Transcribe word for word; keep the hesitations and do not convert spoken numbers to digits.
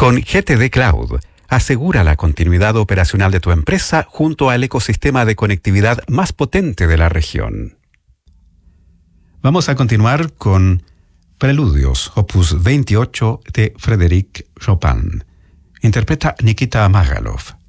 Con G T D Cloud, asegura la continuidad operacional de tu empresa junto al ecosistema de conectividad más potente de la región. Vamos a continuar con Preludios, opus veintiocho de Frédéric Chopin. Interpreta Nikita Magalov.